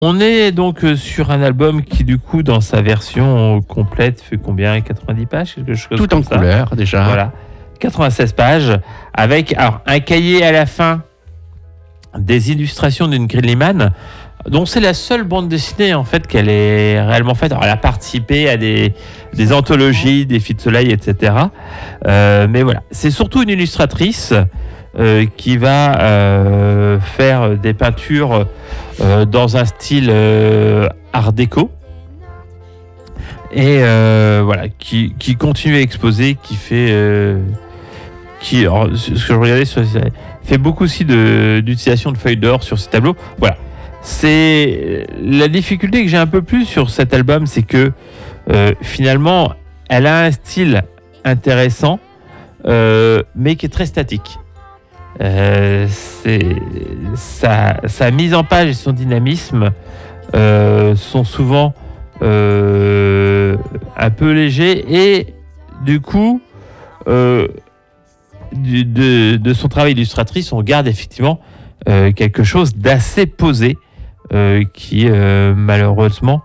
On est donc sur un album qui, du coup, dans sa version complète, fait combien? 90 pages, quelque chose Tout comme en ça. couleur, déjà. Voilà, 96 pages, avec un cahier à la fin, des illustrations d'une Green dont c'est la seule bande dessinée en fait qu'elle est réellement faite. Alors, elle a participé à des anthologies, des filles de soleil, etc. Mais voilà, c'est surtout une illustratrice qui va faire des peintures dans un style art déco. Et voilà, qui continue à exposer, qui fait... alors, ce que je regardais, fait beaucoup aussi d'utilisation de feuilles d'or sur ces tableaux. Voilà. C'est la difficulté que j'ai un peu plus sur cet album, c'est que finalement, elle a un style intéressant, mais qui est très statique. Sa mise en page et son dynamisme sont souvent un peu légers, et du coup, de son travail d'illustratrice, on garde effectivement quelque chose d'assez posé, qui malheureusement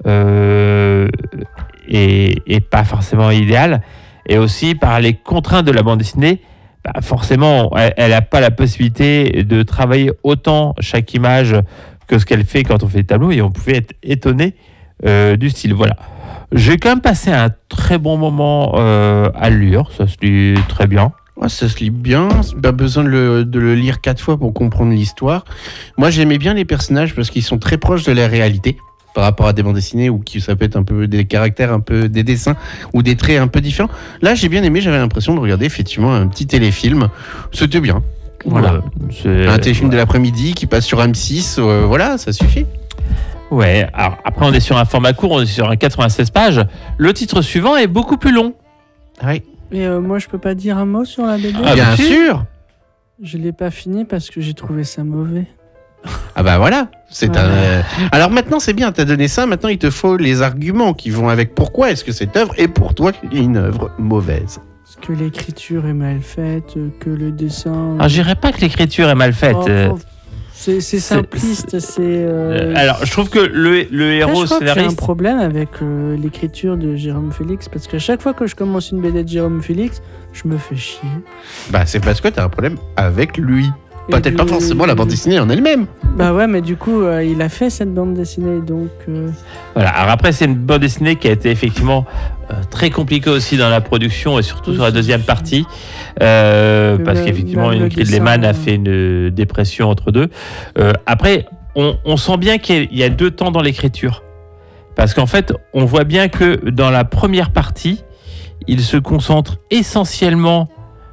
est pas forcément idéal. Et aussi par les contraintes de la bande dessinée, forcément elle n'a pas la possibilité de travailler autant chaque image que ce qu'elle fait quand on fait des tableaux, et on pouvait être étonné du style. Voilà, j'ai quand même passé un très bon moment à le lire, ça se lit très bien. Ouais, ça se lit bien, pas besoin de le lire 4 fois pour comprendre l'histoire. Moi, j'aimais bien les personnages parce qu'ils sont très proches de la réalité par rapport à des bandes dessinées où ça peut être un peu des caractères, un peu des dessins ou des traits un peu différents. Là, j'ai bien aimé, j'avais l'impression de regarder effectivement un petit téléfilm. C'était bien. Voilà. Un téléfilm de l'après-midi qui passe sur M6, voilà, ça suffit. Ouais, alors après on est sur un format court, on est sur un 96 pages. Le titre suivant est beaucoup plus long. Oui. Et moi, je peux pas dire un mot sur la BD. Ah, bien sûr. Je l'ai pas fini parce que j'ai trouvé ça mauvais. Ah bah voilà, alors maintenant c'est bien, t'as donné ça, maintenant il te faut les arguments qui vont avec pourquoi est-ce que cette œuvre est pour toi une œuvre mauvaise. Parce que l'écriture est mal faite, que le dessin... Alors je dirais pas que l'écriture est mal faite. C'est simpliste, alors je trouve que le héros je crois scénariste... que j'ai un problème avec l'écriture de Jérôme Félix, parce qu'à chaque fois que je commence une BD de Jérôme Félix, je me fais chier. Bah c'est parce que t'as un problème avec lui. Peut-être pas forcément la bande dessinée en elle-même. Bah ouais, mais du coup, il a fait cette bande dessinée, donc... Voilà, alors après, c'est une bande dessinée qui a été effectivement très compliquée aussi dans la production, et surtout sur la deuxième partie, parce qu'effectivement, Ingrid Lehmann a fait une dépression entre deux. Après, on sent bien qu'il y a deux temps dans l'écriture. Parce qu'en fait, on voit bien que dans la première partie, il se concentre essentiellement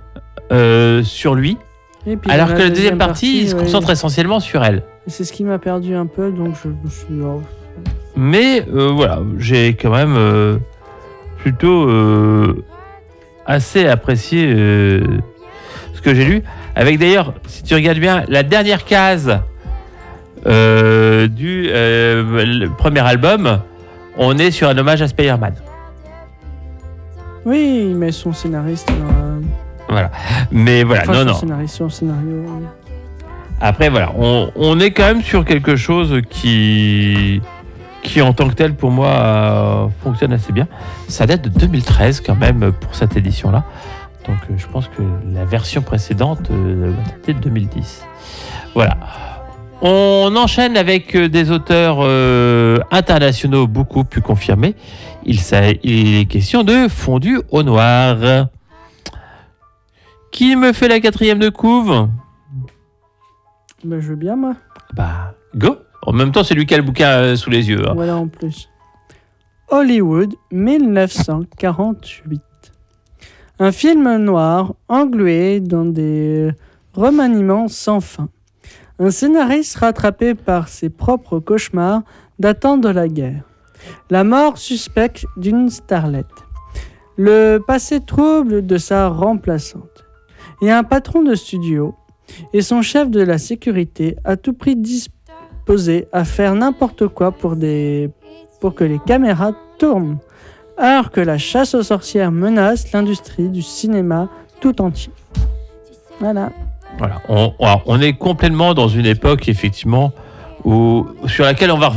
sur lui, alors que la deuxième partie, il se concentre essentiellement sur elle. Et c'est ce qui m'a perdu un peu, donc je me suis... Mais voilà, j'ai quand même plutôt assez apprécié ce que j'ai lu. Avec d'ailleurs, si tu regardes bien, la dernière case du premier album, on est sur un hommage à Spider-Man. Oui, mais son scénariste... Voilà, mais voilà, enfin, non. Son scénario. Après, voilà, on est quand même sur quelque chose qui en tant que tel, pour moi, fonctionne assez bien. Ça date de 2013 quand même pour cette édition-là. Donc, je pense que la version précédente datait de 2010. Voilà. On enchaîne avec des auteurs internationaux beaucoup plus confirmés. Il est question de Fondu au noir. Qui me fait la 4e de couve? Bah, je veux bien, moi. Bah, go. En même temps, c'est lui qui a le bouquin sous les yeux. Hein. Voilà, en plus. Hollywood, 1948. Un film noir englué dans des remaniements sans fin. Un scénariste rattrapé par ses propres cauchemars datant de la guerre. La mort suspecte d'une starlette. Le passé trouble de sa remplaçante. Et un patron de studio et son chef de la sécurité à tout prix disposés à faire n'importe quoi pour que les caméras tournent, alors que la chasse aux sorcières menace l'industrie du cinéma tout entier. Voilà. On est complètement dans une époque, effectivement, sur laquelle on va